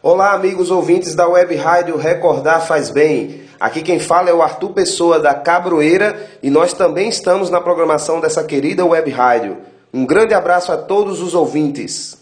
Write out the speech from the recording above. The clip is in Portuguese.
Olá, amigos ouvintes da Web Rádio Recordar Faz Bem. Aqui quem fala é o Arthur Pessoa da Cabroeira e nós também estamos na programação dessa querida Web Rádio. Um grande abraço a todos os ouvintes.